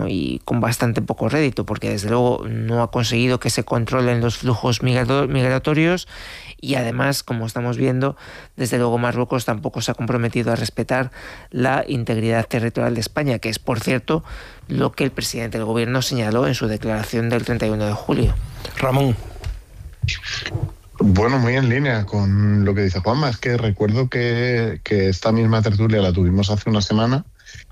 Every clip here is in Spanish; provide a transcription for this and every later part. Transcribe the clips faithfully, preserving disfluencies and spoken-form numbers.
y con bastante poco rédito, porque desde luego no ha conseguido que se controlen los flujos migratorios y además, como estamos viendo, desde luego Marruecos tampoco se ha comprometido a respetar la integridad territorial de España, que es, por cierto, lo que el presidente del gobierno señaló en su declaración del treinta y uno de julio. Ramón. Bueno, muy en línea con lo que dice Juanma. Es que recuerdo que, que esta misma tertulia la tuvimos hace una semana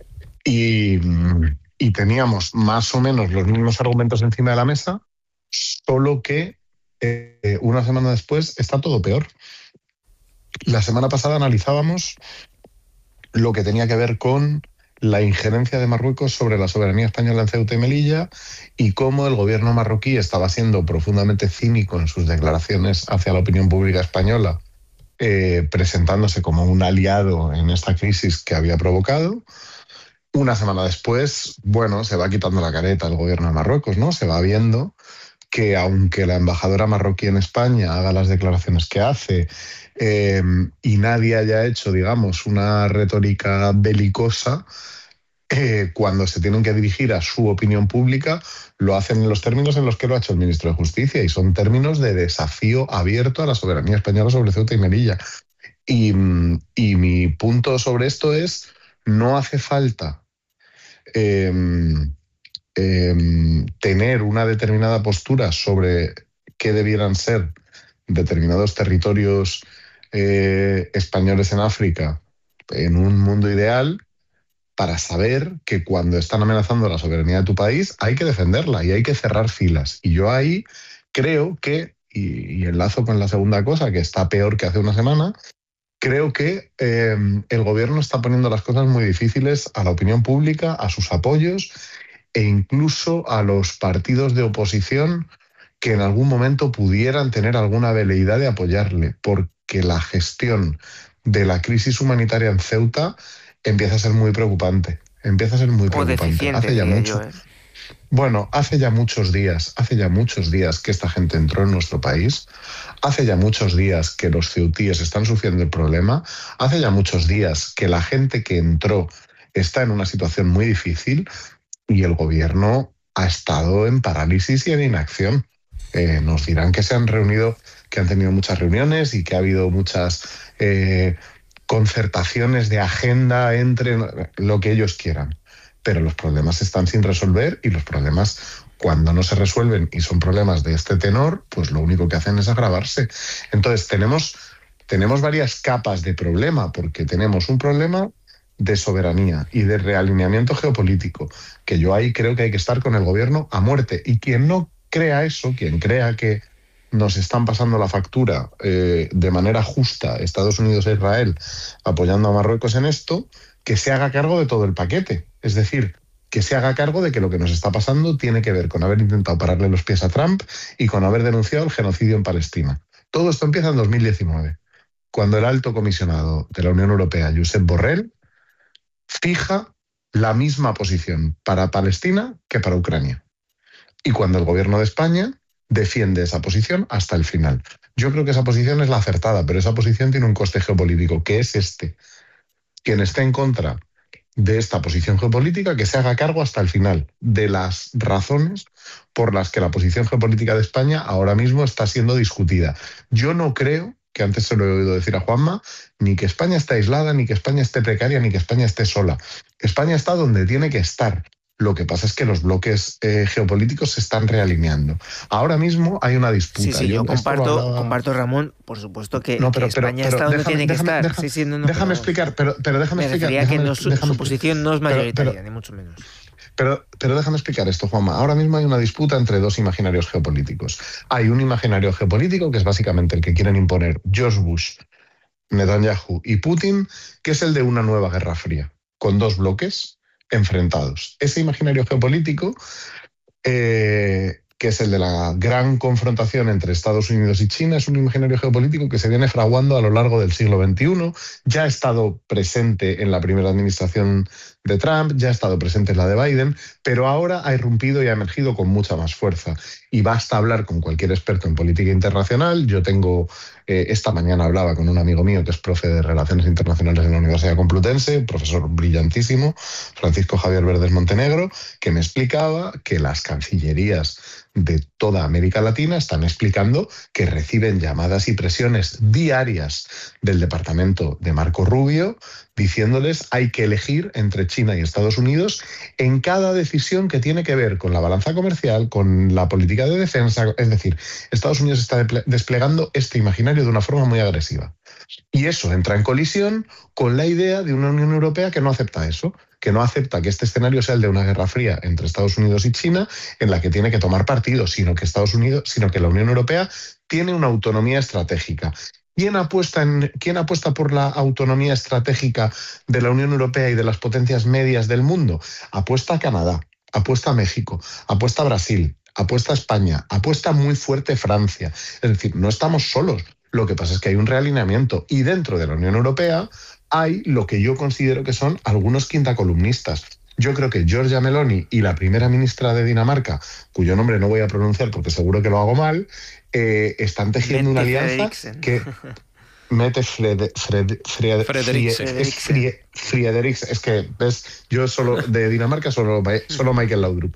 y, y teníamos más o menos los mismos argumentos encima de la mesa, solo que eh, una semana después está todo peor. La semana pasada analizábamos lo que tenía que ver con la injerencia de Marruecos sobre la soberanía española en Ceuta y Melilla y cómo el gobierno marroquí estaba siendo profundamente cínico en sus declaraciones hacia la opinión pública española, eh, presentándose como un aliado en esta crisis que había provocado. Una semana después, bueno, se va quitando la careta el gobierno de Marruecos, ¿no? Se va viendo que aunque la embajadora marroquí en España haga las declaraciones que hace eh, y nadie haya hecho, digamos, una retórica belicosa, eh, cuando se tienen que dirigir a su opinión pública, lo hacen en los términos en los que lo ha hecho el ministro de Justicia, y son términos de desafío abierto a la soberanía española sobre Ceuta y Melilla. Y, y mi punto sobre esto es, no hace falta Eh, eh, tener una determinada postura sobre qué debieran ser determinados territorios eh, españoles en África en un mundo ideal para saber que cuando están amenazando la soberanía de tu país hay que defenderla y hay que cerrar filas. Y yo ahí creo que, y, y enlazo con la segunda cosa, que está peor que hace una semana, creo que eh, el gobierno está poniendo las cosas muy difíciles a la opinión pública, a sus apoyos e incluso a los partidos de oposición que en algún momento pudieran tener alguna veleidad de apoyarle, porque la gestión de la crisis humanitaria en Ceuta empieza a ser muy preocupante. Empieza a ser muy preocupante. Hace ya mucho. Yo, ¿eh? Bueno, hace ya muchos días, hace ya muchos días que esta gente entró en nuestro país, hace ya muchos días que los ceutíes están sufriendo el problema, hace ya muchos días que la gente que entró está en una situación muy difícil y el gobierno ha estado en parálisis y en inacción. Eh, nos dirán que se han reunido, que han tenido muchas reuniones y que ha habido muchas eh, concertaciones de agenda entre lo que ellos quieran. Pero los problemas están sin resolver y los problemas, cuando no se resuelven y son problemas de este tenor, pues lo único que hacen es agravarse. Entonces tenemos, tenemos varias capas de problema, porque tenemos un problema de soberanía y de realineamiento geopolítico, que yo ahí creo que hay que estar con el gobierno a muerte. Y quien no crea eso, quien crea que nos están pasando la factura eh, de manera justa Estados Unidos e Israel apoyando a Marruecos en esto, que se haga cargo de todo el paquete. Es decir, que se haga cargo de que lo que nos está pasando tiene que ver con haber intentado pararle los pies a Trump y con haber denunciado el genocidio en Palestina. Todo esto empieza en dos mil diecinueve, cuando el alto comisionado de la Unión Europea, Josep Borrell, fija la misma posición para Palestina que para Ucrania. Y cuando el gobierno de España defiende esa posición hasta el final. Yo creo que esa posición es la acertada, pero esa posición tiene un coste geopolítico, que es este. Quien esté en contra de esta posición geopolítica, que se haga cargo hasta el final de las razones por las que la posición geopolítica de España ahora mismo está siendo discutida. Yo no creo, que antes se lo he oído decir a Juanma, ni que España esté aislada, ni que España esté precaria, ni que España esté sola. España está donde tiene que estar. Lo que pasa es que los bloques eh, geopolíticos se están realineando. Ahora mismo hay una disputa. Sí, sí, yo, yo comparto, hablaba... comparto, Ramón, por supuesto que, no, pero, que España pero, pero, está donde déjame, tiene que déjame, estar. Déjame, sí, sí, no, no, déjame pero, explicar, pero, pero déjame me explicar. Me refería déjame, que no, su, déjame, su posición no es mayoritaria, pero, pero, ni mucho menos. Pero, pero déjame explicar esto, Juanma. Ahora mismo hay una disputa entre dos imaginarios geopolíticos. Hay un imaginario geopolítico que es básicamente el que quieren imponer George Bush, Netanyahu y Putin, que es el de una nueva guerra fría, con dos bloques enfrentados. Ese imaginario geopolítico, eh, que es el de la gran confrontación entre Estados Unidos y China, es un imaginario geopolítico que se viene fraguando a lo largo del siglo veintiuno. Ya ha estado presente en la primera administración de Trump, ya ha estado presente en la de Biden, pero ahora ha irrumpido y ha emergido con mucha más fuerza. Y basta hablar con cualquier experto en política internacional. Yo tengo, eh, esta mañana hablaba con un amigo mío que es profe de Relaciones Internacionales en la Universidad Complutense, un profesor brillantísimo, Francisco Javier Verdes Montenegro, que me explicaba que las cancillerías de toda América Latina están explicando que reciben llamadas y presiones diarias del departamento de Marco Rubio diciéndoles hay que elegir entre China y Estados Unidos en cada decisión que tiene que ver con la balanza comercial, con la política de defensa. Es decir, Estados Unidos está desplegando este imaginario de una forma muy agresiva. Y eso entra en colisión con la idea de una Unión Europea que no acepta eso, que no acepta que este escenario sea el de una guerra fría entre Estados Unidos y China, en la que tiene que tomar partido, sino que Estados Unidos, sino que la Unión Europea tiene una autonomía estratégica. ¿Quién apuesta, en, ¿Quién apuesta por la autonomía estratégica de la Unión Europea y de las potencias medias del mundo? Apuesta Canadá, apuesta México, apuesta Brasil, apuesta España, apuesta muy fuerte Francia. Es decir, no estamos solos. Lo que pasa es que hay un realineamiento y dentro de la Unión Europea hay lo que yo considero que son algunos quintacolumnistas. Yo creo que Giorgia Meloni y la primera ministra de Dinamarca, cuyo nombre no voy a pronunciar porque seguro que lo hago mal, eh, están tejiendo Mette una alianza Frederiksen. que... Mette Fred, Fred, Fred, Frederiksen. Es, Frie, Frederiksen. Es que, ¿ves? Yo solo de Dinamarca, solo, solo Michael Laudrup.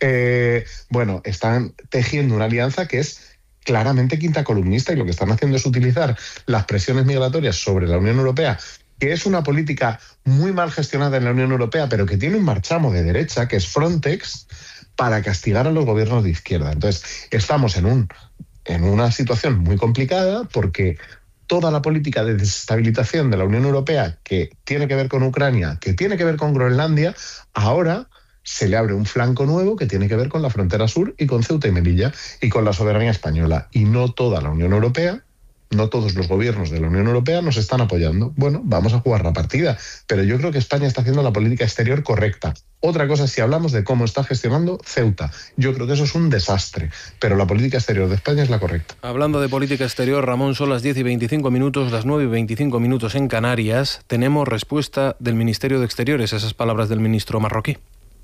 Eh, bueno, están tejiendo una alianza que es claramente quintacolumnista y lo que están haciendo es utilizar las presiones migratorias sobre la Unión Europea, que es una política muy mal gestionada en la Unión Europea, pero que tiene un marchamo de derecha, que es Frontex, para castigar a los gobiernos de izquierda. Entonces, estamos en, un, en una situación muy complicada porque toda la política de desestabilización de la Unión Europea, que tiene que ver con Ucrania, que tiene que ver con Groenlandia, ahora se le abre un flanco nuevo que tiene que ver con la frontera sur y con Ceuta y Melilla y con la soberanía española. Y no toda la Unión Europea, no todos los gobiernos de la Unión Europea nos están apoyando. Bueno, vamos a jugar la partida, pero yo creo que España está haciendo la política exterior correcta. Otra cosa es si hablamos de cómo está gestionando Ceuta. Yo creo que eso es un desastre, pero la política exterior de España es la correcta. Hablando de política exterior, Ramón, son las diez y veinticinco minutos, las nueve y veinticinco minutos en Canarias. Tenemos respuesta del Ministerio de Exteriores a esas palabras del ministro marroquí.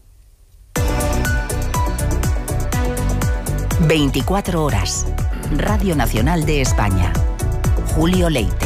veinticuatro horas. Radio Nacional de España. Julio Leite.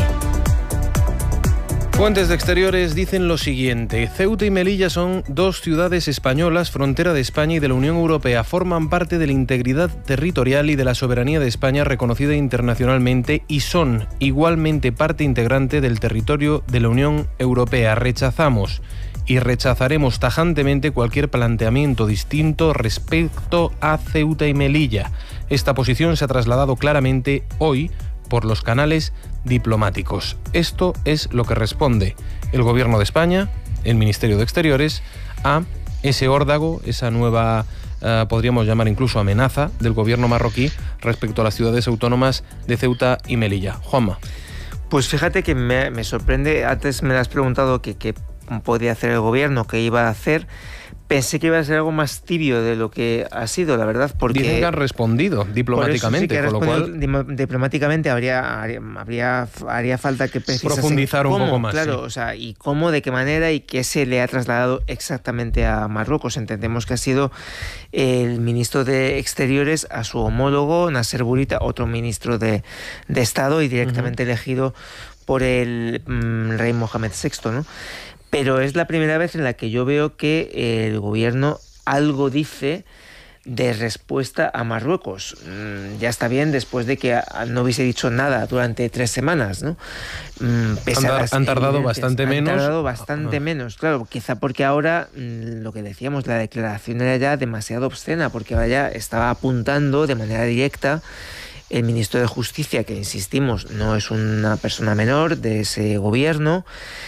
Fuentes de Exteriores dicen lo siguiente: Ceuta y Melilla son dos ciudades españolas, frontera de España y de la Unión Europea. Forman parte de la integridad territorial y de la soberanía de España reconocida internacionalmente y son igualmente parte integrante del territorio de la Unión Europea. Rechazamos y rechazaremos tajantemente cualquier planteamiento distinto respecto a Ceuta y Melilla. Esta posición se ha trasladado claramente hoy por los canales diplomáticos. Esto es lo que responde el Gobierno de España, el Ministerio de Exteriores, a ese órdago, esa nueva, uh, podríamos llamar incluso amenaza del Gobierno marroquí respecto a las ciudades autónomas de Ceuta y Melilla. Juanma. Pues fíjate que me, me sorprende, antes me has preguntado que, que podía hacer el Gobierno, qué iba a hacer. Pensé que iba a ser algo más tibio de lo que ha sido, la verdad, porque... Dicen que han respondido diplomáticamente, sí que con lo cual... Diplomáticamente habría, habría, haría falta que precisase profundizar un cómo, poco más. Claro, sí. o sea, y cómo, de qué manera y qué se le ha trasladado exactamente a Marruecos. Entendemos que ha sido el ministro de Exteriores a su homólogo, Nasser Bourita, otro ministro de, de Estado y directamente uh-huh. elegido por el mm, rey Mohamed sexto, ¿no? Pero es la primera vez en la que yo veo que el gobierno algo dice de respuesta a Marruecos. Ya está bien después de que no hubiese dicho nada durante tres semanas, ¿no? Pese han, han tardado bastante han menos. Han tardado bastante ah. menos, claro. Quizá porque ahora, lo que decíamos, la declaración era ya demasiado obscena, porque ahora ya estaba apuntando de manera directa el ministro de Justicia, que insistimos, no es una persona menor de ese gobierno,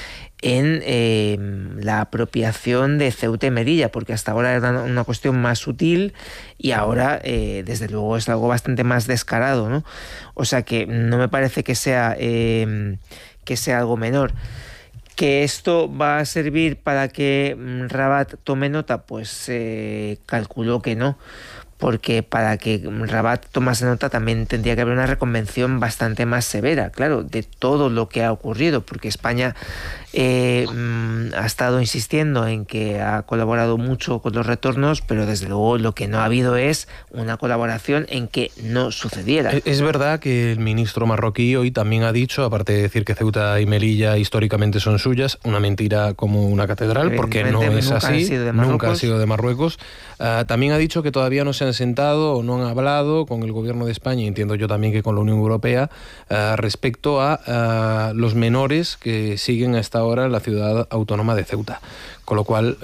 en eh, la apropiación de Ceuta y Melilla, porque hasta ahora era una cuestión más sutil y ahora, eh, desde luego, es algo bastante más descarado, ¿no? O sea que no me parece que sea, eh, que sea algo menor. ¿Que esto va a servir para que Rabat tome nota? Pues eh, calculo que no, porque para que Rabat tomase nota también tendría que haber una reconvención bastante más severa, claro, de todo lo que ha ocurrido, porque España eh, ha estado insistiendo en que ha colaborado mucho con los retornos, pero desde luego lo que no ha habido es una colaboración en que no sucediera. Es verdad que el ministro marroquí hoy también ha dicho, aparte de decir que Ceuta y Melilla históricamente son suyas, una mentira como una catedral, porque no es así, nunca han sido de Marruecos. Uh, también ha dicho que todavía no se han sentado o no han hablado con el gobierno de España, y entiendo yo también que con la Unión Europea, uh, respecto a uh, los menores que siguen hasta ahora en la ciudad autónoma de Ceuta. Con lo cual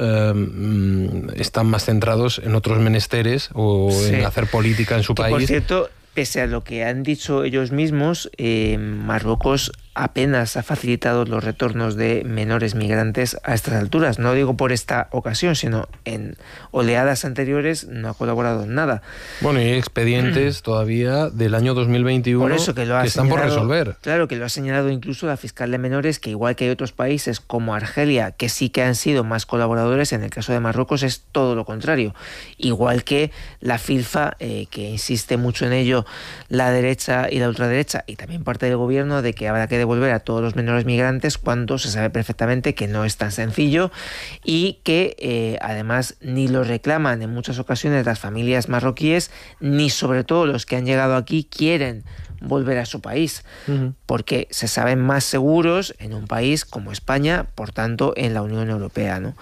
uh, están más centrados en otros menesteres o sí. en hacer política en su que, país. Por cierto, pese a lo que han dicho ellos mismos, eh, Marruecos apenas ha facilitado los retornos de menores migrantes a estas alturas. No digo por esta ocasión, sino en oleadas anteriores no ha colaborado en nada. Bueno, y hay expedientes mm. todavía del año dos mil veintiuno por eso que, lo ha que están por resolver. Claro, que lo ha señalado incluso la fiscal de menores, que igual que hay otros países como Argelia, que sí que han sido más colaboradores, en el caso de Marruecos es todo lo contrario. Igual que la Filfa, eh, que insiste mucho en ello la derecha y la ultraderecha, y también parte del gobierno, de que habrá que devolver a todos los menores migrantes, cuando se sabe perfectamente que no es tan sencillo y que eh, además ni lo reclaman en muchas ocasiones las familias marroquíes, ni sobre todo los que han llegado aquí quieren volver a su país, uh-huh. porque se saben más seguros en un país como España, por tanto en la Unión Europea, ¿no?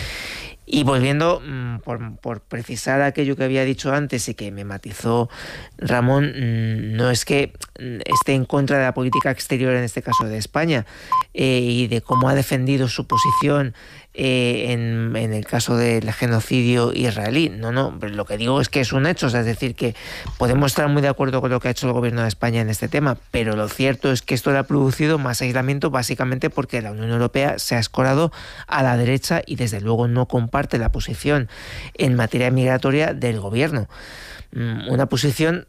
Y volviendo, por, por precisar aquello que había dicho antes y que me matizó Ramón, no es que esté en contra de la política exterior, en este caso de España, eh, y de cómo ha defendido su posición eh, en, en el caso del genocidio israelí. No, no, lo que digo es que es un hecho, o sea, es decir, que podemos estar muy de acuerdo con lo que ha hecho el gobierno de España en este tema, pero lo cierto es que esto le ha producido más aislamiento, básicamente porque la Unión Europea se ha escorado a la derecha y desde luego no comparte la posición en materia migratoria del gobierno. Una posición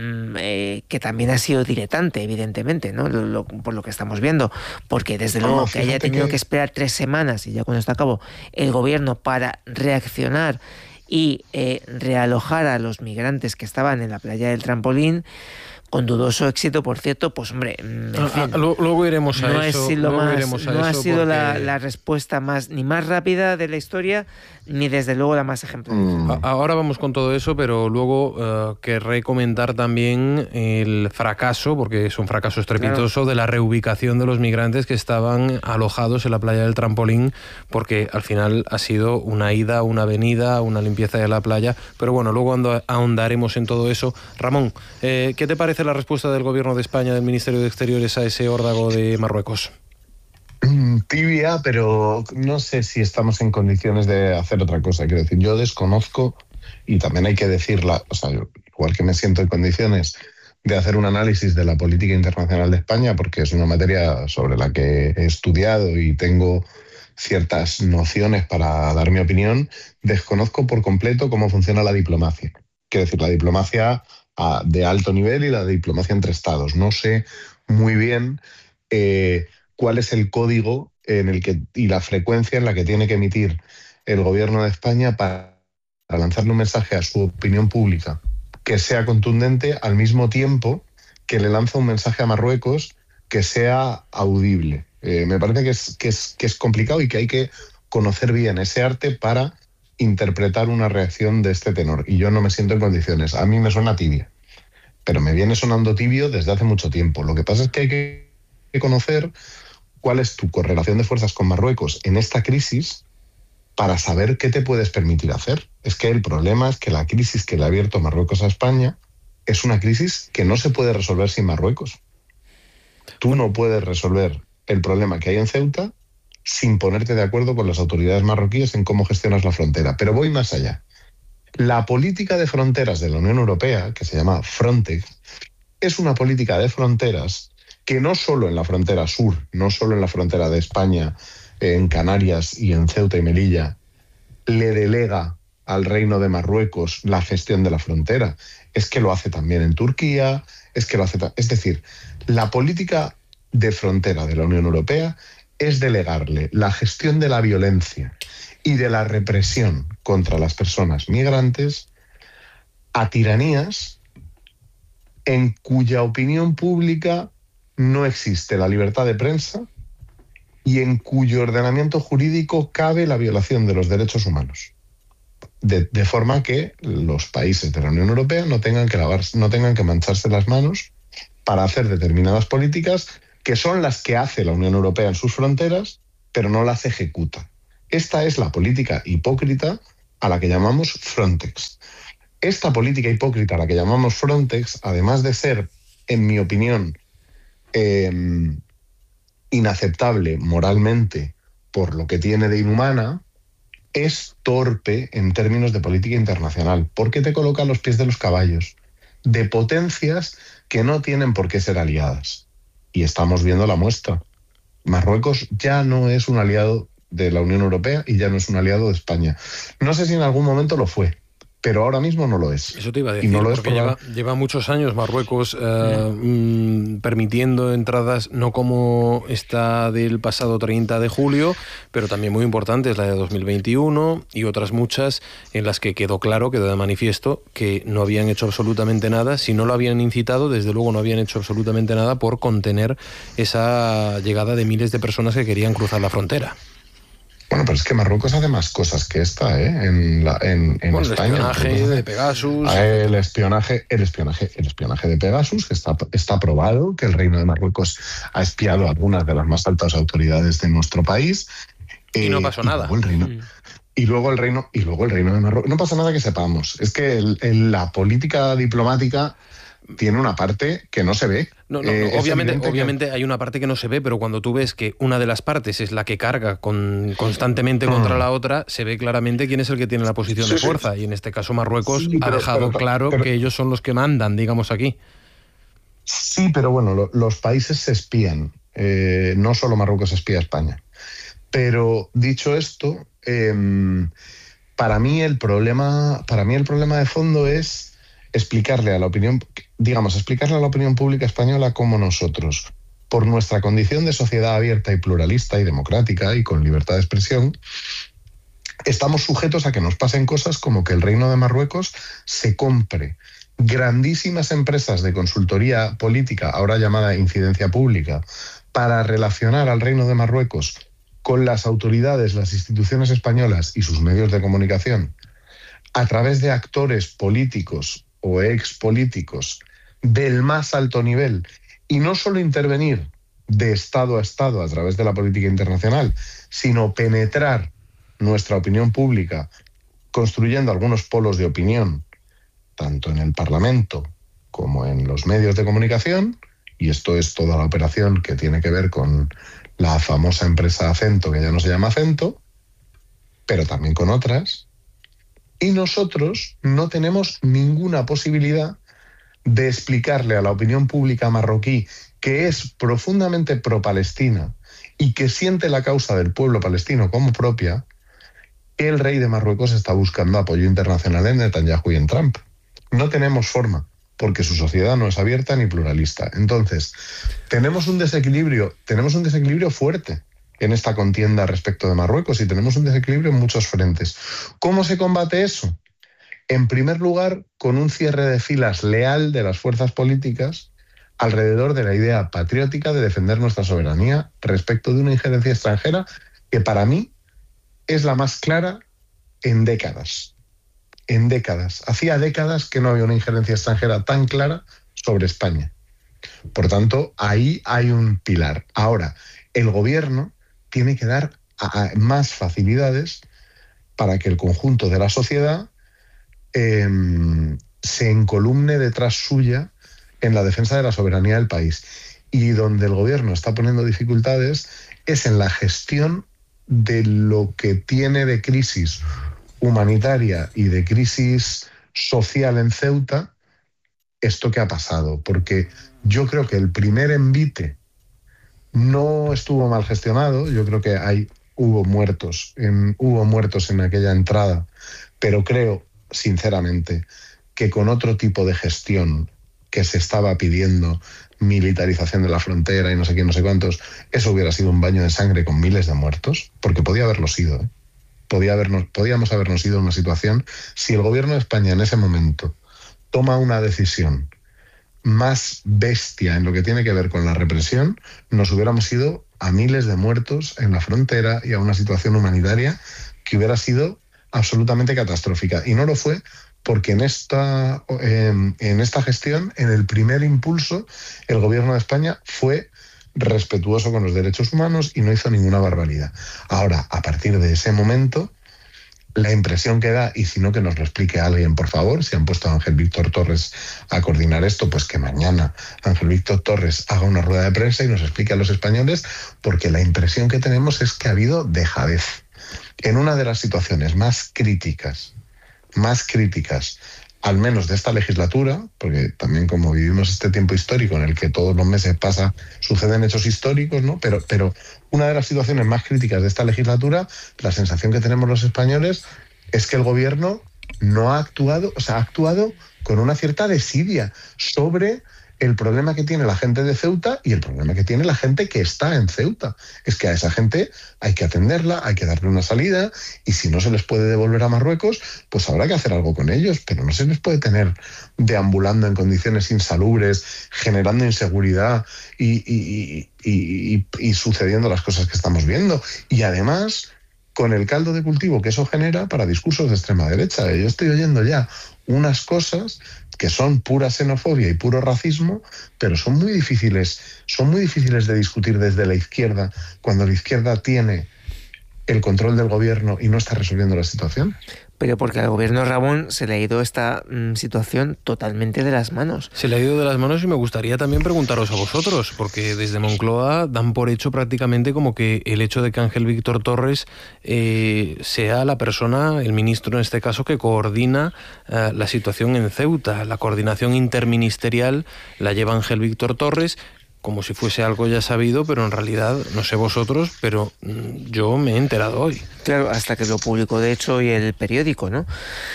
Eh, que también ha sido diletante, evidentemente, ¿no? Lo, lo, por lo que estamos viendo, porque desde luego que haya tenido que... que esperar tres semanas, y ya cuando está a cabo, el gobierno para reaccionar y eh, realojar a los migrantes que estaban en la playa del Trampolín, con dudoso éxito, por cierto, pues hombre, en fin, ah, luego iremos a no eso. Es lo luego más, iremos a no eso ha sido porque... la, la respuesta más ni más rápida de la historia, ni desde luego la más ejemplar. Mm. Ahora vamos con todo eso, pero luego uh, querré comentar también el fracaso, porque es un fracaso estrepitoso, claro, de la reubicación de los migrantes que estaban alojados en la playa del Trampolín, porque al final ha sido una ida, una venida, una limpieza de la playa, pero bueno, luego ahondaremos en todo eso. Ramón, eh, ¿qué te parece la respuesta del Gobierno de España, del Ministerio de Exteriores, a ese órdago de Marruecos? Tibia, pero no sé si estamos en condiciones de hacer otra cosa. Quiero decir, yo desconozco, y también hay que decirla, o sea, igual que me siento en condiciones de hacer un análisis de la política internacional de España, porque es una materia sobre la que he estudiado y tengo ciertas nociones para dar mi opinión, desconozco por completo cómo funciona la diplomacia. Quiero decir, la diplomacia de alto nivel y la diplomacia entre estados. No sé muy bien eh, cuál es el código en el que y la frecuencia en la que tiene que emitir el gobierno de España para, para lanzarle un mensaje a su opinión pública que sea contundente, al mismo tiempo que le lanza un mensaje a Marruecos que sea audible. Eh, me parece que es, que, es, que es complicado y que hay que conocer bien ese arte para interpretar una reacción de este tenor, y yo no me siento en condiciones. A mí me suena tibia, pero me viene sonando tibio desde hace mucho tiempo. Lo que pasa es que hay que conocer cuál es tu correlación de fuerzas con Marruecos en esta crisis para saber qué te puedes permitir hacer. Es que el problema es que la crisis que le ha abierto Marruecos a España es una crisis que no se puede resolver sin Marruecos. Tú no puedes resolver el problema que hay en Ceuta sin ponerte de acuerdo con las autoridades marroquíes en cómo gestionas la frontera. Pero voy más allá. La política de fronteras de la Unión Europea, que se llama Frontex, es una política de fronteras que no solo en la frontera sur, no solo en la frontera de España, en Canarias y en Ceuta y Melilla, le delega al Reino de Marruecos la gestión de la frontera. Es que lo hace también en Turquía, es que lo hace... Es decir, la política de frontera de la Unión Europea es delegarle la gestión de la violencia y de la represión contra las personas migrantes a tiranías en cuya opinión pública no existe la libertad de prensa y en cuyo ordenamiento jurídico cabe la violación de los derechos humanos. De, de forma que los países de la Unión Europea no tengan que lavarse, no tengan que mancharse las manos para hacer determinadas políticas que son las que hace la Unión Europea en sus fronteras, pero no las ejecuta. Esta es la política hipócrita a la que llamamos Frontex. Esta política hipócrita a la que llamamos Frontex, además de ser, en mi opinión, eh, inaceptable moralmente por lo que tiene de inhumana, es torpe en términos de política internacional, porque te coloca a los pies de los caballos de potencias que no tienen por qué ser aliadas. Y estamos viendo la muestra. Marruecos ya no es un aliado de la Unión Europea y ya no es un aliado de España. No sé si en algún momento lo fue, pero ahora mismo no lo es. Eso te iba a decir, y no lo porque es por lleva, la... lleva muchos años Marruecos eh, mm, permitiendo entradas, no como esta del pasado treinta de julio, pero también muy importantes, la de dos mil veintiuno y otras muchas en las que quedó claro, quedó de manifiesto, que no habían hecho absolutamente nada. Si no lo habían incitado, desde luego no habían hecho absolutamente nada por contener esa llegada de miles de personas que querían cruzar la frontera. Bueno, pero es que Marruecos hace más cosas que esta, ¿eh? En, la, en, en bueno, España. El espionaje de Pegasus. El espionaje, el espionaje, el espionaje de Pegasus, que está, está probado, que el Reino de Marruecos ha espiado a algunas de las más altas autoridades de nuestro país. Y eh, no pasó y nada. Luego el reino, mm. y, luego el reino, y luego el Reino de Marruecos. No pasa nada que sepamos. Es que el, el, la política diplomática tiene una parte que no se ve. No, no, eh, no obviamente, obviamente que... hay una parte que no se ve, pero cuando tú ves que una de las partes es la que carga con, constantemente mm. contra la otra, se ve claramente quién es el que tiene la posición sí, de fuerza. Sí. Y en este caso Marruecos sí, pero, ha dejado pero, claro pero, que ellos son los que mandan, digamos, aquí. Sí, pero bueno, lo, los países se espían. Eh, no solo Marruecos espía a España. Pero dicho esto, eh, para mí el problema, para mí el problema de fondo es explicarle a la opinión, digamos, explicarle a la opinión pública española cómo nosotros, por nuestra condición de sociedad abierta y pluralista y democrática y con libertad de expresión, estamos sujetos a que nos pasen cosas como que el Reino de Marruecos se compre grandísimas empresas de consultoría política, ahora llamada incidencia pública, para relacionar al Reino de Marruecos con las autoridades, las instituciones españolas y sus medios de comunicación, a través de actores políticos o expolíticos del más alto nivel, y no solo intervenir de Estado a Estado a través de la política internacional, sino penetrar nuestra opinión pública construyendo algunos polos de opinión, tanto en el Parlamento como en los medios de comunicación, y esto es toda la operación que tiene que ver con la famosa empresa Acento, que ya no se llama Acento, pero también con otras. Y nosotros no tenemos ninguna posibilidad de explicarle a la opinión pública marroquí, que es profundamente pro-palestina y que siente la causa del pueblo palestino como propia, que el rey de Marruecos está buscando apoyo internacional en Netanyahu y en Trump. No tenemos forma, porque su sociedad no es abierta ni pluralista. Entonces, tenemos un desequilibrio, tenemos un desequilibrio fuerte en esta contienda respecto de Marruecos, y tenemos un desequilibrio en muchos frentes. ¿Cómo se combate eso? En primer lugar, con un cierre de filas leal de las fuerzas políticas alrededor de la idea patriótica de defender nuestra soberanía respecto de una injerencia extranjera que para mí es la más clara en décadas. En décadas. Hacía décadas que no había una injerencia extranjera tan clara sobre España. Por tanto, ahí hay un pilar. Ahora, el gobierno tiene que dar a, a más facilidades para que el conjunto de la sociedad eh, se encolumne detrás suya en la defensa de la soberanía del país. Y donde el gobierno está poniendo dificultades es en la gestión de lo que tiene de crisis humanitaria y de crisis social en Ceuta, esto que ha pasado. Porque yo creo que el primer envite no estuvo mal gestionado. Yo creo que hay, hubo muertos, en, hubo muertos en aquella entrada, pero creo, sinceramente, que con otro tipo de gestión que se estaba pidiendo, militarización de la frontera y no sé quién, no sé cuántos, eso hubiera sido un baño de sangre con miles de muertos, porque podía haberlo sido, ¿eh? Podía habernos, podíamos habernos ido a una situación, si el gobierno de España en ese momento toma una decisión más bestia en lo que tiene que ver con la represión, nos hubiéramos ido a miles de muertos en la frontera y a una situación humanitaria que hubiera sido absolutamente catastrófica. Y no lo fue porque en esta, eh, en esta gestión, en el primer impulso, el gobierno de España fue respetuoso con los derechos humanos y no hizo ninguna barbaridad. Ahora, a partir de ese momento, la impresión que da, y si no que nos lo explique alguien, por favor, si han puesto a Ángel Víctor Torres a coordinar esto, pues que mañana Ángel Víctor Torres haga una rueda de prensa y nos explique a los españoles, porque la impresión que tenemos es que ha habido dejadez. En una de las situaciones más críticas, más críticas, al menos de esta legislatura, porque también como vivimos este tiempo histórico en el que todos los meses pasa, suceden hechos históricos, ¿no? Pero, pero una de las situaciones más críticas de esta legislatura, la sensación que tenemos los españoles es que el gobierno no ha actuado, o sea, ha actuado con una cierta desidia sobre el problema que tiene la gente de Ceuta y el problema que tiene la gente que está en Ceuta. Es que a esa gente hay que atenderla, hay que darle una salida, y si no se les puede devolver a Marruecos, pues habrá que hacer algo con ellos, pero no se les puede tener deambulando en condiciones insalubres, generando inseguridad y, y, y, y, y sucediendo las cosas que estamos viendo. Y además, con el caldo de cultivo que eso genera para discursos de extrema derecha. Yo estoy oyendo ya unas cosas que son pura xenofobia y puro racismo, pero son muy difíciles, son muy difíciles de discutir desde la izquierda, cuando la izquierda tiene el control del gobierno y no está resolviendo la situación. Pero porque al gobierno Ramón se le ha ido esta mm, situación totalmente de las manos. Se le ha ido de las manos, y me gustaría también preguntaros a vosotros, porque desde Moncloa dan por hecho prácticamente como que el hecho de que Ángel Víctor Torres eh, sea la persona, el ministro en este caso, que coordina eh, la situación en Ceuta. La coordinación interministerial la lleva Ángel Víctor Torres, como si fuese algo ya sabido, pero en realidad, no sé vosotros, pero yo me he enterado hoy. Claro, hasta que lo publicó de hecho hoy el periódico, ¿no?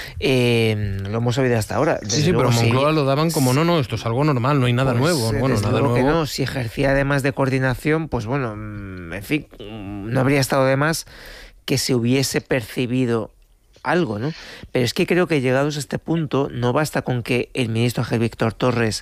Eh, lo hemos sabido hasta ahora. Desde sí, sí, luego, pero Moncloa sí, lo daban como, no, no, esto es algo normal, no hay nada pues, nuevo. Bueno, nada nuevo. Que no, si ejercía además de coordinación, pues bueno, en fin, no habría estado de más que se hubiese percibido algo, ¿no? Pero es que creo que llegados a este punto, no basta con que el ministro Ángel Víctor Torres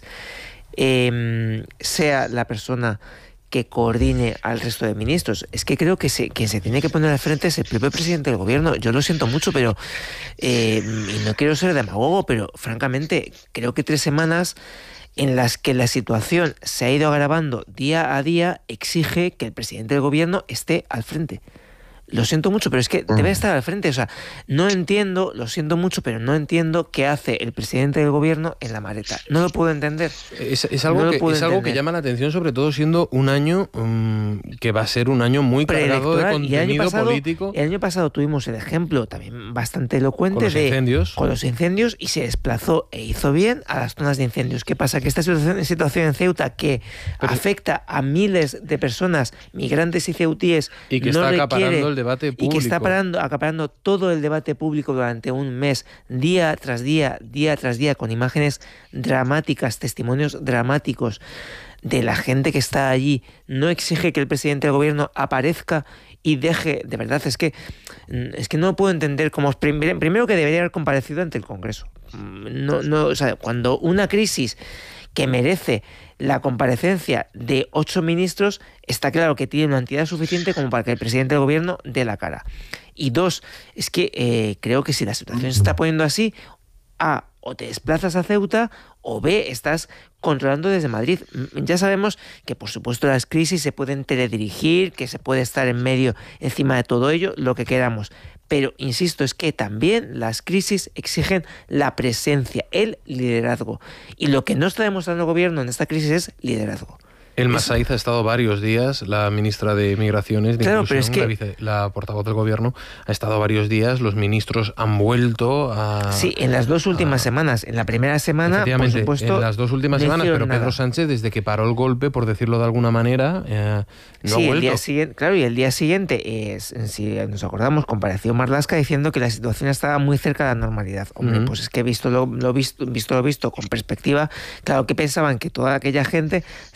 Eh, sea la persona que coordine al resto de ministros. Es que creo que se, quien se tiene que poner al frente es el propio presidente del gobierno. Yo lo siento mucho, pero eh, y no quiero ser demagogo, pero francamente creo que tres semanas en las que la situación se ha ido agravando día a día exige que el presidente del gobierno esté al frente. Lo siento mucho, pero es que debe estar al frente. O sea, no entiendo, lo siento mucho, pero no entiendo qué hace el presidente del gobierno en la maleta. No lo puedo entender. Es, es, algo, no que, es algo que llama la atención, sobre todo siendo un año um, que va a ser un año muy cargado de contenido y el año pasado, político. El año pasado tuvimos el ejemplo también bastante elocuente con los de incendios. con los incendios y se desplazó e hizo bien a las zonas de incendios. ¿Qué pasa? Que esta situación, situación en Ceuta que pero, afecta a miles de personas, migrantes y ceutíes, y que no está acaparando requiere, el debate público. Y que está parando, acaparando todo el debate público durante un mes, día tras día, día tras día, con imágenes dramáticas, testimonios dramáticos de la gente que está allí. No exige que el presidente del gobierno aparezca y deje, de verdad, es que es que no puedo entender cómo, primero que debería haber comparecido ante el Congreso. No, no, o sea, cuando una crisis que merece la comparecencia de ocho ministros, está claro que tiene una entidad suficiente como para que el presidente del gobierno dé la cara. Y dos, es que eh, creo que si la situación se está poniendo así, A, o te desplazas a Ceuta, o B, estás controlando desde Madrid. Ya sabemos que, por supuesto, las crisis se pueden teledirigir, que se puede estar en medio, encima de todo ello, lo que queramos. Pero, insisto, es que también las crisis exigen la presencia, el liderazgo. Y lo que no está demostrando el gobierno en esta crisis es liderazgo. El Masaiz ha estado varios días, la ministra de Migraciones, de claro, Inclusión, pero es que... la, vice, la portavoz del gobierno, ha estado varios días, los ministros han vuelto a... Sí, en las dos últimas a... semanas. En la primera semana, por supuesto... en las dos últimas no semanas, pero nada. Pedro Sánchez, desde que paró el golpe, por decirlo de alguna manera, eh, no sí, ha vuelto. El día siguiente, claro, y el día siguiente, es, si nos acordamos, compareció Marlaska diciendo que la situación estaba muy cerca de la normalidad. Hombre, uh-huh. pues es que visto lo, lo visto, visto lo visto con perspectiva, claro que pensaban que toda aquella gente se iba a volver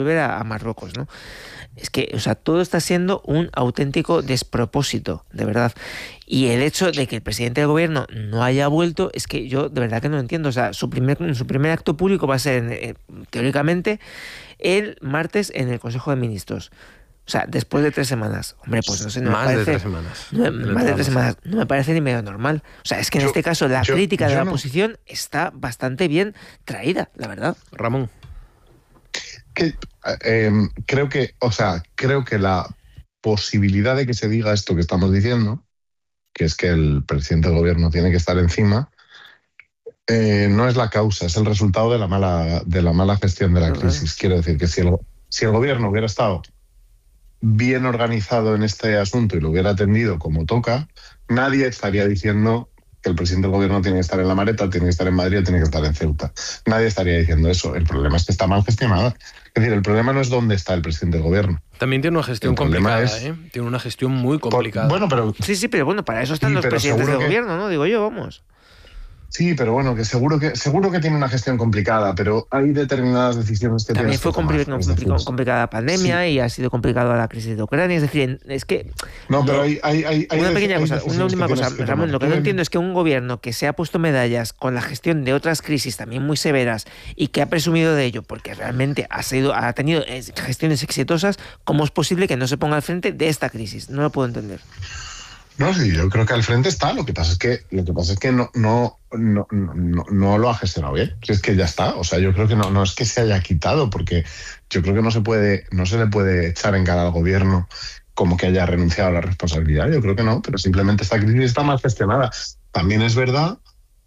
volver a, a Marruecos, ¿no? Es que, o sea, todo está siendo un auténtico despropósito, de verdad. Y el hecho de que el presidente del gobierno no haya vuelto, es que yo de verdad que no lo entiendo. O sea, su primer, su primer acto público va a ser, eh, teóricamente, el martes en el Consejo de Ministros. O sea, después de tres semanas. Hombre, pues no sé, no más me parece... de tres semanas. No, más de tres semanas. No me parece ni medio normal. O sea, es que en yo, este caso la yo, crítica yo de la no. oposición está bastante bien traída, la verdad. Ramón. Que, eh, creo que, o sea, creo que la posibilidad de que se diga esto que estamos diciendo, que es que el presidente del gobierno tiene que estar encima, eh, no es la causa, es el resultado de la mala, de la mala gestión de la crisis. Quiero decir que si el, si el gobierno hubiera estado bien organizado en este asunto y lo hubiera atendido como toca, nadie estaría diciendo que el presidente del gobierno tiene que estar en La Mareta, tiene que estar en Madrid, tiene que estar en Ceuta. Nadie estaría diciendo eso. El problema es que está mal gestionada. Es decir, el problema no es dónde está el presidente del gobierno. También tiene una gestión complicada, es... ¿eh? Tiene una gestión muy complicada. Por, bueno, pero... Sí, sí, pero bueno, para eso están sí, los presidentes del que... gobierno, ¿no? Digo yo, vamos. Sí, pero bueno, que seguro que seguro que tiene una gestión complicada, pero hay determinadas decisiones que también tienes fue que tomar, compli compli compli complicada la pandemia, sí. Y ha sido complicado la crisis de Ucrania. Es decir, es que... No, pero hay... hay, hay una hay pequeña cosa, una última cosa, que Ramón, lo que no Tú entiendo es que un gobierno que se ha puesto medallas con la gestión de otras crisis también muy severas y que ha presumido de ello porque realmente ha, sido, ha tenido gestiones exitosas, ¿cómo es posible que no se ponga al frente de esta crisis? No lo puedo entender. No, sí, yo creo que al frente está. Lo que pasa es que lo que pasa es que no no no no, no lo ha gestionado bien. Si es que ya está. O sea, yo creo que no no es que se haya quitado, porque yo creo que no se puede no se le puede echar en cara al gobierno como que haya renunciado a la responsabilidad. Yo creo que no, pero simplemente esta crisis está mal gestionada. También es verdad.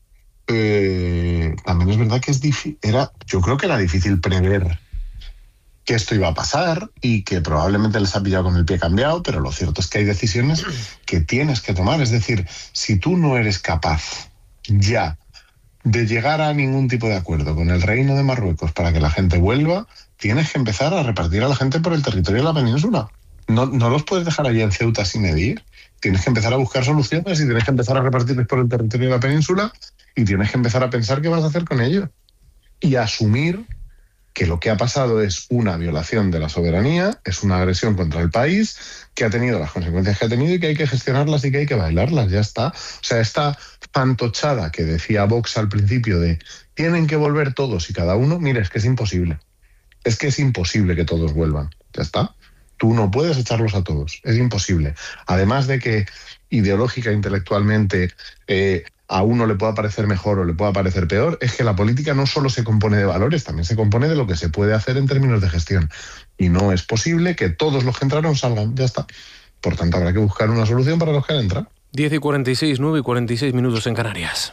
Eh, también es verdad que es difícil. Era, yo creo que era difícil prever que esto iba a pasar y que probablemente les ha pillado con el pie cambiado, pero lo cierto es que hay decisiones que tienes que tomar. Es decir, si tú no eres capaz ya de llegar a ningún tipo de acuerdo con el Reino de Marruecos para que la gente vuelva, tienes que empezar a repartir a la gente por el territorio de la península. No, no los puedes dejar allí en Ceuta sin medir. Tienes que empezar a buscar soluciones y tienes que empezar a repartirles por el territorio de la península y tienes que empezar a pensar qué vas a hacer con ellos. Y asumir que lo que ha pasado es una violación de la soberanía, es una agresión contra el país, que ha tenido las consecuencias que ha tenido y que hay que gestionarlas y que hay que bailarlas, ya está. O sea, esta fantochada que decía Vox al principio de tienen que volver todos y cada uno, mira, es que es imposible. Es que es imposible que todos vuelvan, ya está. Tú no puedes echarlos a todos, es imposible. Además de que ideológica, intelectualmente, eh, a uno le pueda parecer mejor o le pueda parecer peor, es que la política no solo se compone de valores, también se compone de lo que se puede hacer en términos de gestión. Y no es posible que todos los que entraron salgan, ya está. Por tanto, habrá que buscar una solución para los que han entrado. diez y cuarenta y seis, nueve y cuarenta y seis minutos en Canarias.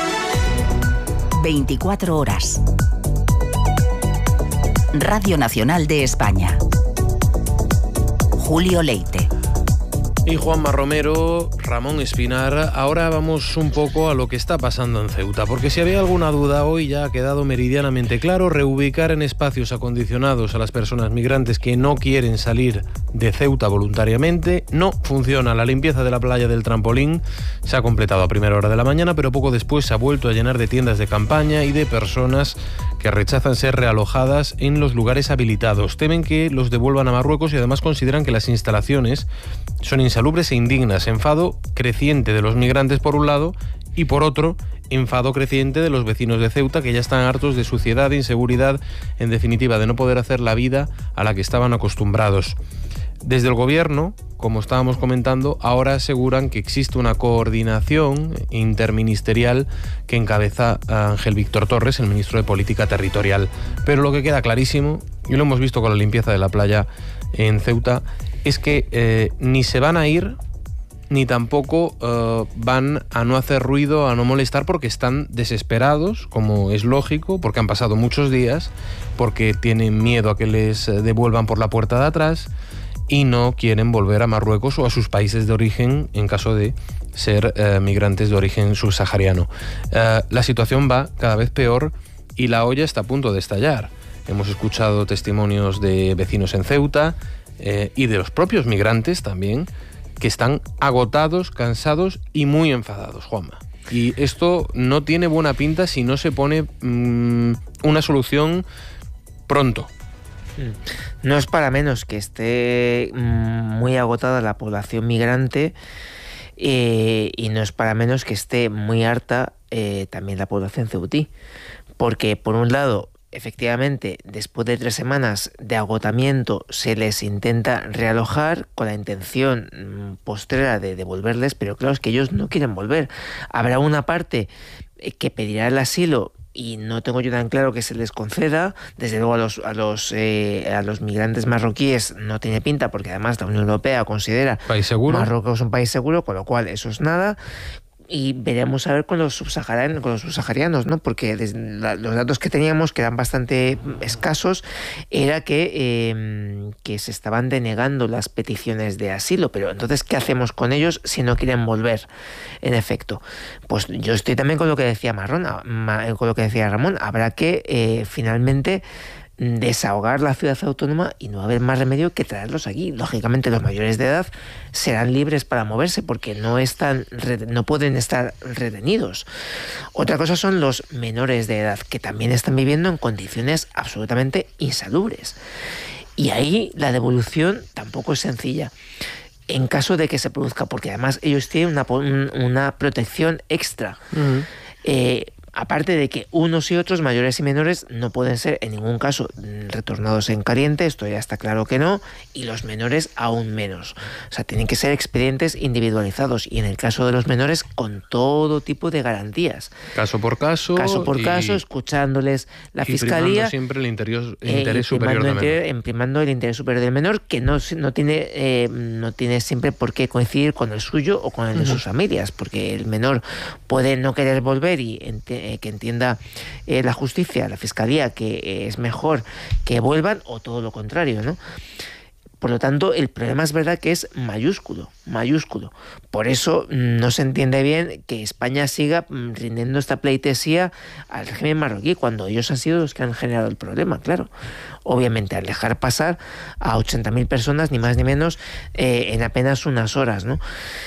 veinticuatro horas. Radio Nacional de España. Julio Leite. Y Juanma Romero, Ramón Espinar. Ahora vamos un poco a lo que está pasando en Ceuta, porque si había alguna duda hoy ya ha quedado meridianamente claro. Reubicar en espacios acondicionados a las personas migrantes que no quieren salir de Ceuta voluntariamente no funciona. La limpieza de la playa del Trampolín se ha completado a primera hora de la mañana, pero poco después se ha vuelto a llenar de tiendas de campaña y de personas que rechazan ser realojadas en los lugares habilitados. Temen que los devuelvan a Marruecos y además consideran que las instalaciones son insalubres e indignas. Enfado creciente de los migrantes por un lado y por otro, enfado creciente de los vecinos de Ceuta, que ya están hartos de suciedad, de inseguridad, en definitiva de no poder hacer la vida a la que estaban acostumbrados. Desde el gobierno, como estábamos comentando, ahora aseguran que existe una coordinación interministerial que encabeza a Ángel Víctor Torres, el ministro de Política Territorial. Pero lo que queda clarísimo, y lo hemos visto con la limpieza de la playa en Ceuta, es que eh, ni se van a ir, ni tampoco eh, van a no hacer ruido, a no molestar, porque están desesperados, como es lógico, porque han pasado muchos días, porque tienen miedo a que les devuelvan por la puerta de atrás y no quieren volver a Marruecos o a sus países de origen en caso de ser eh, migrantes de origen subsahariano. Eh, la situación va cada vez peor y la olla está a punto de estallar. Hemos escuchado testimonios de vecinos en Ceuta eh, y de los propios migrantes también, que están agotados, cansados y muy enfadados, Juanma. Y esto no tiene buena pinta si no se pone mmm, una solución pronto. No es para menos que esté muy agotada la población migrante eh, y no es para menos que esté muy harta eh, también la población ceutí. Porque, por un lado, efectivamente, después de tres semanas de agotamiento se les intenta realojar con la intención mmm, postrera de devolverles, pero claro, es que ellos no quieren volver. Habrá una parte que pedirá el asilo y no tengo yo tan claro que se les conceda. Desde luego a los a los eh, a los migrantes marroquíes no tiene pinta, porque además la Unión Europea considera país seguro. Marruecos un país seguro, con lo cual eso es nada. Y veremos a ver con los subsaharianos, con los subsaharianos, ¿no? Porque la, los datos que teníamos, que eran bastante escasos, era que, eh, que se estaban denegando las peticiones de asilo. Pero entonces, ¿qué hacemos con ellos si no quieren volver? En efecto, pues yo estoy también con lo que decía Marrón, con lo que decía Ramón. Habrá que eh, finalmente desahogar la ciudad autónoma y no va a haber más remedio que traerlos aquí. Lógicamente los mayores de edad serán libres para moverse porque no están no pueden estar retenidos. Otra cosa son los menores de edad, que también están viviendo en condiciones absolutamente insalubres. Y ahí la devolución tampoco es sencilla. En caso de que se produzca, porque además ellos tienen una, una protección extra. Uh-huh. Eh, Aparte de que unos y otros, mayores y menores, no pueden ser en ningún caso retornados en caliente, esto ya está claro que no, y los menores aún menos. O sea, tienen que ser expedientes individualizados y en el caso de los menores con todo tipo de garantías. Caso por caso. Caso por y, caso, escuchándoles la y fiscalía. Primando siempre el interior, el interés eh, superior del menor. En primando el interés superior del menor, que no, no, tiene, eh, no tiene siempre por qué coincidir con el suyo o con el de sus familias, porque el menor puede no querer volver y ent- que entienda eh, la justicia, la fiscalía, que eh, es mejor que vuelvan, o todo lo contrario, ¿no? Por lo tanto, el problema es verdad que es mayúsculo, mayúsculo. Por eso no se entiende bien que España siga rindiendo esta pleitesía al régimen marroquí, cuando ellos han sido los que han generado el problema, claro. Obviamente, al dejar pasar a ochenta mil personas, ni más ni menos, eh, en apenas unas horas, ¿no?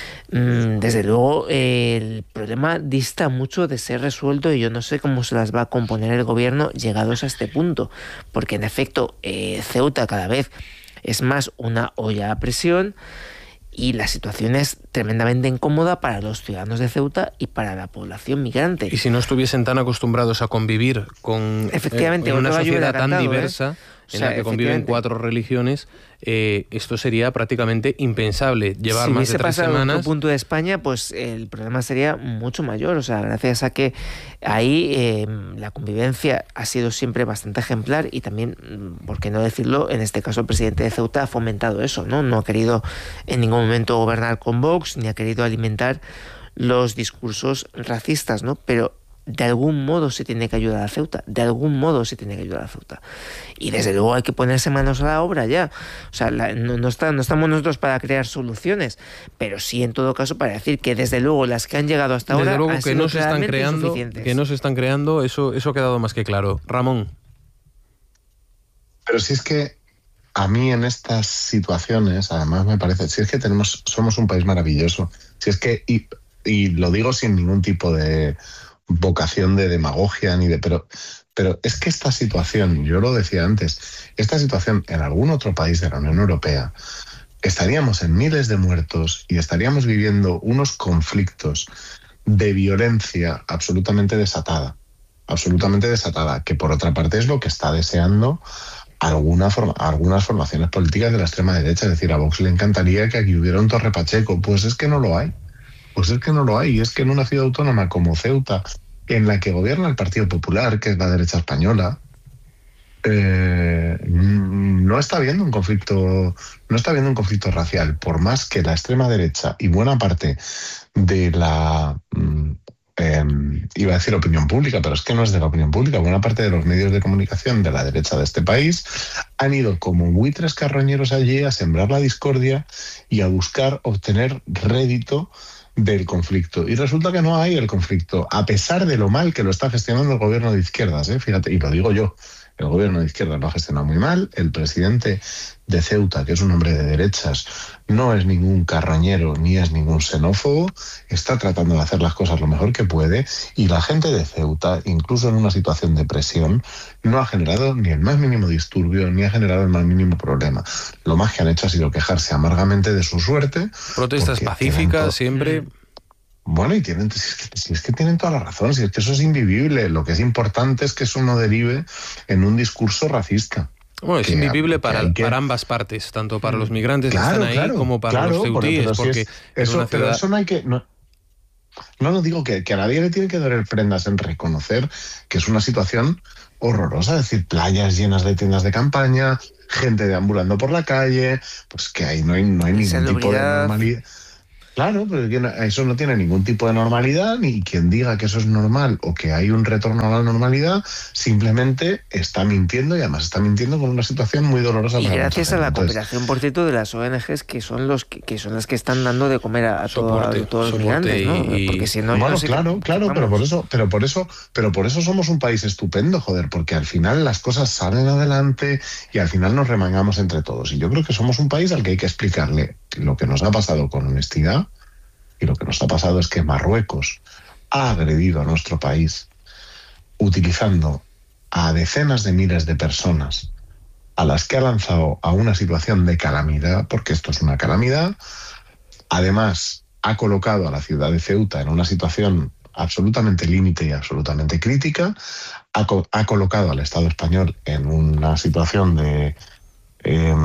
Desde luego eh, el problema dista mucho de ser resuelto y yo no sé cómo se las va a componer el gobierno llegados a este punto, porque en efecto eh, Ceuta cada vez es más una olla a presión y la situación es tremendamente incómoda para los ciudadanos de Ceuta y para la población migrante. Y si no estuviesen tan acostumbrados a convivir con efectivamente, eh, una sociedad tan cantado, diversa, ¿eh? en o sea, la que conviven cuatro religiones, eh, esto sería prácticamente impensable. Llevar si más de tres semanas. En otro punto de España, pues el problema sería mucho mayor. O sea, gracias a que ahí eh, la convivencia ha sido siempre bastante ejemplar y también, por qué no decirlo, en este caso el presidente de Ceuta ha fomentado eso, ¿no? No ha querido en ningún momento gobernar con Vox ni ha querido alimentar los discursos racistas, ¿no? Pero de algún modo se tiene que ayudar a Ceuta, de algún modo se tiene que ayudar a Ceuta. Y desde luego hay que ponerse manos a la obra ya. O sea, la, no, no, está, no estamos nosotros para crear soluciones, pero sí en todo caso para decir que desde luego las que han llegado hasta desde ahora luego han que sido no se están creando, insuficientes. que no se están creando, eso, eso ha quedado más que claro. Ramón. Pero si es que a mí en estas situaciones, además me parece, si es que tenemos, somos un país maravilloso, si es que, y, y lo digo sin ningún tipo de vocación de demagogia ni de pero pero es que esta situación, yo lo decía antes, esta situación en algún otro país de la Unión Europea estaríamos en miles de muertos y estaríamos viviendo unos conflictos de violencia absolutamente desatada, absolutamente desatada, que por otra parte es lo que está deseando alguna forma, algunas formaciones políticas de la extrema derecha. Es decir, a Vox le encantaría que aquí hubiera un Torre Pacheco, pues es que no lo hay. Pues es que no lo hay. Y es que en una ciudad autónoma como Ceuta, en la que gobierna el Partido Popular, que es la derecha española, eh, no está habiendo un conflicto, no está habiendo un conflicto racial, por más que la extrema derecha y buena parte de la eh, iba a decir opinión pública, pero es que no es de la opinión pública, buena parte de los medios de comunicación de la derecha de este país han ido como buitres carroñeros allí a sembrar la discordia y a buscar obtener rédito del conflicto. Y resulta que no hay el conflicto, a pesar de lo mal que lo está gestionando el gobierno de izquierdas, ¿eh? Fíjate, y lo digo yo, El gobierno de izquierda lo ha gestionado muy mal. El presidente de Ceuta, que es un hombre de derechas, no es ningún carroñero ni es ningún xenófobo. Está tratando de hacer las cosas lo mejor que puede. Y la gente de Ceuta, incluso en una situación de presión, no ha generado ni el más mínimo disturbio, ni ha generado el más mínimo problema. Lo más que han hecho ha sido quejarse amargamente de su suerte. Protestas pacíficas siempre... Bueno, y tienen, si es, que, si es que tienen toda la razón, si es que eso es invivible. Lo que es importante es que eso no derive en un discurso racista. Bueno, es invivible para, que... para ambas partes, tanto para los migrantes claro, que están ahí claro, como para claro, los ceutíes. Pero, porque si es, eso, ciudad... pero eso no hay que... No, no, no digo que, que a nadie le tiene que doler prendas en reconocer que es una situación horrorosa, es decir, playas llenas de tiendas de campaña, gente deambulando por la calle, pues que ahí no hay, no hay ningún tipo de normalidad. Claro, pero eso no tiene ningún tipo de normalidad, ni quien diga que eso es normal o que hay un retorno a la normalidad, simplemente está mintiendo, y además está mintiendo con una situación muy dolorosa. Y para gracias a la Entonces, cooperación, por cierto, de las O N Ges, que son los que, que son las que están dando de comer a, a, soporte, todo, a todos los migrantes, ¿no? Y... Porque si no, bueno, no sé claro, qué, claro, pero por eso, pero por eso, pero por eso somos un país estupendo, joder, porque al final las cosas salen adelante y al final nos remangamos entre todos. Y yo creo que somos un país al que hay que explicarle lo que nos ha pasado con honestidad. Y lo que nos ha pasado es que Marruecos ha agredido a nuestro país utilizando a decenas de miles de personas a las que ha lanzado a una situación de calamidad, porque esto es una calamidad. Además, ha colocado a la ciudad de Ceuta en una situación absolutamente límite y absolutamente crítica. Ha, co- ha colocado al Estado español en una situación de, eh,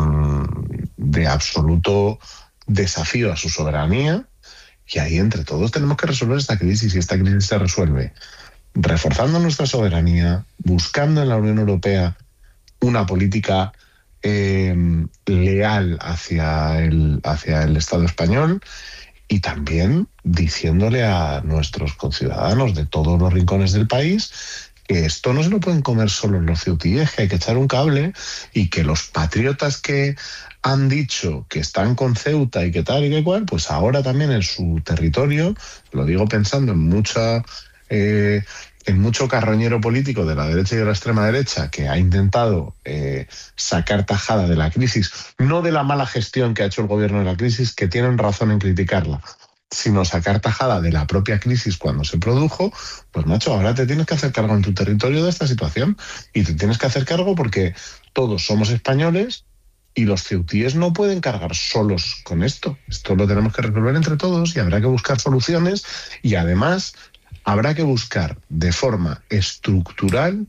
de absoluto desafío a su soberanía. Y ahí entre todos tenemos que resolver esta crisis, y esta crisis se resuelve reforzando nuestra soberanía, buscando en la Unión Europea una política eh, leal hacia el, hacia el Estado español, y también diciéndole a nuestros conciudadanos de todos los rincones del país que esto no se lo pueden comer solo los ceutíes, que hay que echar un cable, y que los patriotas que han dicho que están con Ceuta y que tal y que cual, pues ahora también en su territorio, lo digo pensando en mucha eh, en mucho carroñero político de la derecha y de la extrema derecha que ha intentado eh, sacar tajada de la crisis, no de la mala gestión que ha hecho el gobierno de la crisis, que tienen razón en criticarla, sino sacar tajada de la propia crisis cuando se produjo. Pues macho, ahora te tienes que hacer cargo en tu territorio de esta situación, y te tienes que hacer cargo porque todos somos españoles y los ceutíes no pueden cargar solos con esto. Esto lo tenemos que resolver entre todos, y habrá que buscar soluciones, y además habrá que buscar de forma estructural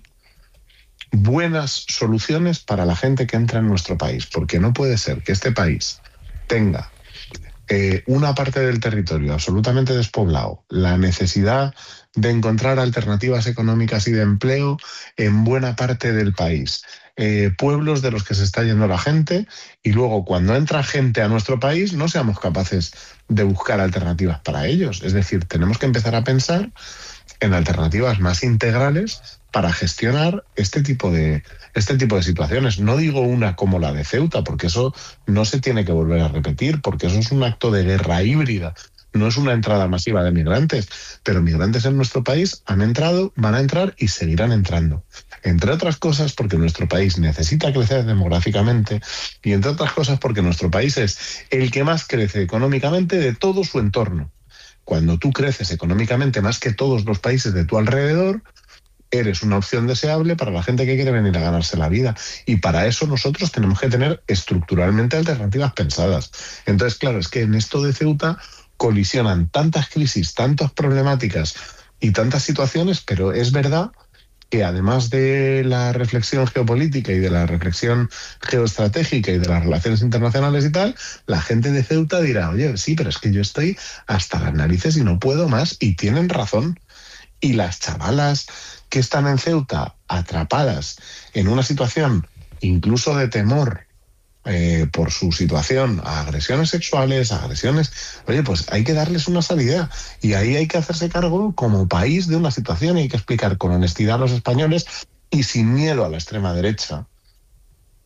buenas soluciones para la gente que entra en nuestro país, porque no puede ser que este país tenga Eh, una parte del territorio absolutamente despoblado, la necesidad de encontrar alternativas económicas y de empleo en buena parte del país, eh, pueblos de los que se está yendo la gente, y luego cuando entra gente a nuestro país no seamos capaces de buscar alternativas para ellos. Es decir, tenemos que empezar a pensar en alternativas más integrales para gestionar este tipo de este tipo de situaciones. No digo una como la de Ceuta, porque eso no se tiene que volver a repetir, porque eso es un acto de guerra híbrida, no es una entrada masiva de migrantes, pero migrantes en nuestro país han entrado, van a entrar y seguirán entrando. Entre otras cosas porque nuestro país necesita crecer demográficamente, y entre otras cosas porque nuestro país es el que más crece económicamente de todo su entorno. Cuando tú creces económicamente más que todos los países de tu alrededor, eres una opción deseable para la gente que quiere venir a ganarse la vida. Y para eso nosotros tenemos que tener estructuralmente alternativas pensadas. Entonces, claro, es que en esto de Ceuta colisionan tantas crisis, tantas problemáticas y tantas situaciones, pero es verdad que además de la reflexión geopolítica y de la reflexión geoestratégica y de las relaciones internacionales y tal, la gente de Ceuta dirá, oye, sí, pero es que yo estoy hasta las narices y no puedo más, y tienen razón. Y las chavalas que están en Ceuta atrapadas en una situación incluso de temor eh, por su situación a agresiones sexuales, a agresiones, oye, pues hay que darles una salida, y ahí hay que hacerse cargo como país de una situación, y hay que explicar con honestidad a los españoles y sin miedo a la extrema derecha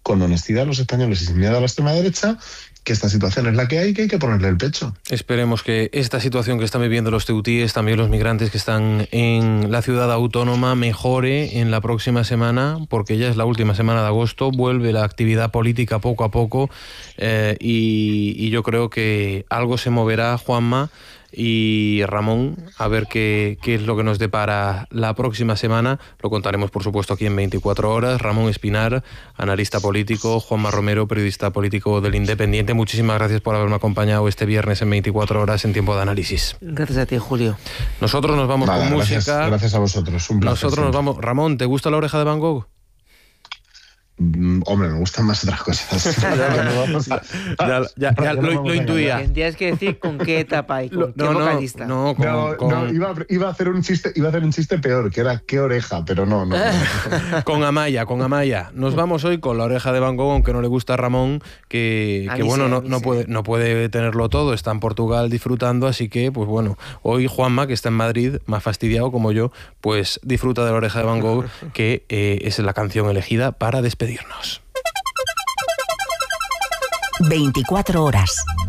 con honestidad a los españoles y sin miedo a la extrema derecha, que esta situación es la que hay, que hay que ponerle el pecho. Esperemos que esta situación que están viviendo los ceutíes, también los migrantes que están en la ciudad autónoma, mejore en la próxima semana, porque ya es la última semana de agosto, vuelve la actividad política poco a poco, eh, y, y yo creo que algo se moverá, Juanma y Ramón, a ver qué, qué es lo que nos depara la próxima semana. Lo contaremos, por supuesto, aquí en veinticuatro horas. Ramón Espinar, analista político, Juanma Romero, periodista político del Independiente. Muchísimas gracias por haberme acompañado este viernes en veinticuatro horas en Tiempo de Análisis. Gracias a ti, Julio. Nosotros nos vamos Nada, con gracias, música. Gracias a vosotros. Un placer. Nosotros nos vamos. Ramón, ¿te gusta La Oreja de Van Gogh? Mm, hombre, me gustan más otras cosas. ya ya, ya lo, lo intuía. Tendrías que decir con qué etapa y con Lo, qué no, vocalista. No, no, con, no, con, no iba, a, iba, a hacer un chiste, iba a hacer un chiste peor, que era qué oreja, pero no, no. no. Con Amaya, con Amaya. Nos vamos hoy con La Oreja de Van Gogh, aunque no le gusta a Ramón, que, que bueno, sí, no, no, puede, no puede tenerlo todo, está en Portugal disfrutando, así que, pues bueno, hoy Juanma, que está en Madrid, más fastidiado como yo, pues disfruta de La Oreja de Van Gogh, que eh, es la canción elegida para despedirnos. veinticuatro horas.